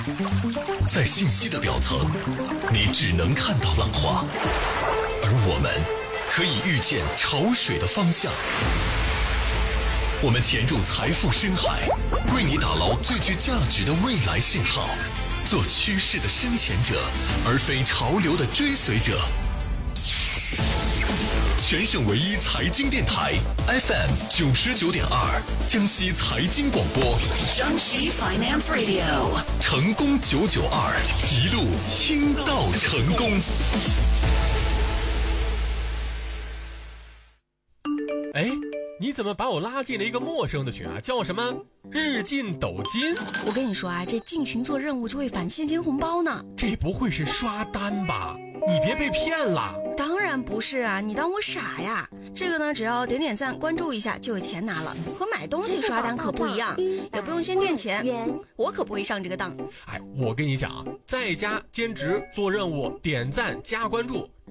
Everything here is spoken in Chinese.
在信息的表层，你只能看到浪花，而我们可以预见潮水的方向。我们潜入财富深海，为你打捞最具价值的未来信号，做趋势的深潜者，而非潮流的追随者。全省唯一财经电台 FM 99.2，江西财经广播， 江西 Finance Radio， 成功992，一路听到成功。 哎，你怎么把我拉进了一个陌生的群啊？叫什么日进斗金？ 我跟你说啊，这进群做任务就会返现金红包呢。 这不会是刷单吧？你别被骗了。 当然不是啊，你当我傻呀？这个呢，只要点点赞关注一下就有钱拿了，和买东西刷单可不一样，也不用先垫钱，我可不会上这个当。 哎，我跟你讲啊，在家兼职做任务点赞加关注，